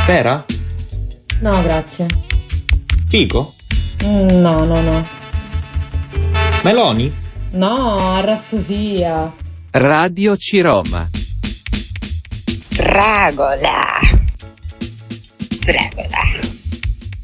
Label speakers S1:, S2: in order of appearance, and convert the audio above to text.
S1: Pera?
S2: No, grazie.
S1: Fico?
S2: No.
S1: Meloni?
S2: No, arrassosia.
S3: Radio Ciroma.
S4: Fragola.